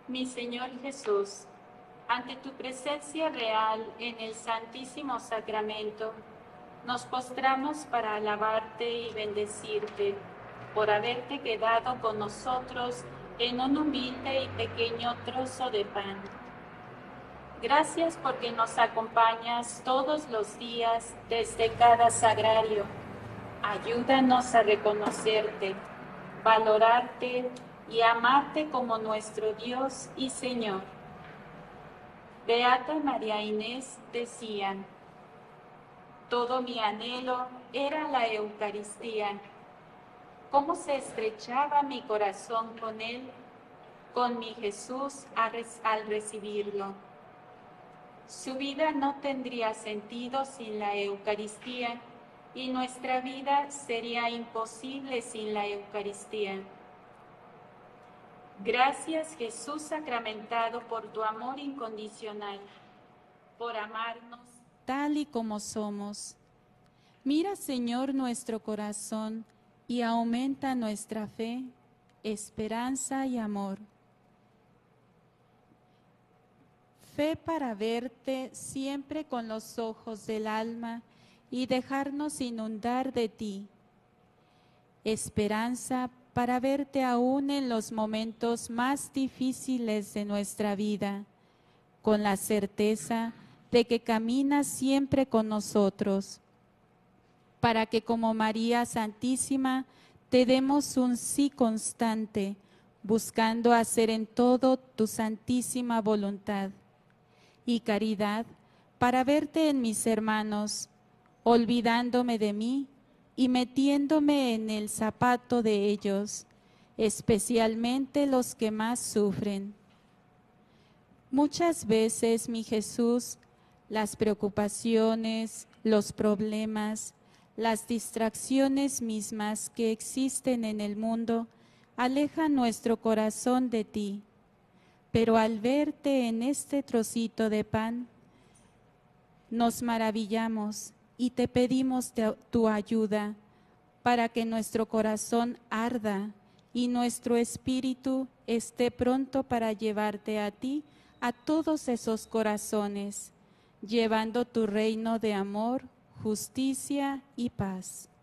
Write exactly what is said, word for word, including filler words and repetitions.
Mi Señor Jesús, ante tu presencia real en el Santísimo Sacramento, nos postramos para alabarte y bendecirte por haberte quedado con nosotros en un humilde y pequeño trozo de pan. Gracias porque nos acompañas todos los días desde cada sagrario. Ayúdanos a reconocerte, valorarte y amarte como nuestro Dios y Señor. Beata María Inés decía: todo mi anhelo era la Eucaristía. ¿Cómo se estrechaba mi corazón con Él, con mi Jesús al recibirlo? Su vida no tendría sentido sin la Eucaristía y nuestra vida sería imposible sin la Eucaristía. Gracias, Jesús sacramentado, por tu amor incondicional, por amarnos tal y como somos. Mira, Señor, nuestro corazón y aumenta nuestra fe, esperanza y amor. Fe para verte siempre con los ojos del alma y dejarnos inundar de ti. Esperanza para verte aún en los momentos más difíciles de nuestra vida, con la certeza de que caminas siempre con nosotros, para que como María Santísima te demos un sí constante, buscando hacer en todo tu santísima voluntad. Y caridad para verte en mis hermanos, olvidándome de mí y metiéndome en el zapato de ellos, especialmente los que más sufren. Muchas veces, mi Jesús, las preocupaciones, los problemas, las distracciones mismas que existen en el mundo alejan nuestro corazón de ti. Pero al verte en este trocito de pan, nos maravillamos y te pedimos tu ayuda para que nuestro corazón arda y nuestro espíritu esté pronto para llevarte a ti, a todos esos corazones, llevando tu reino de amor, justicia y paz.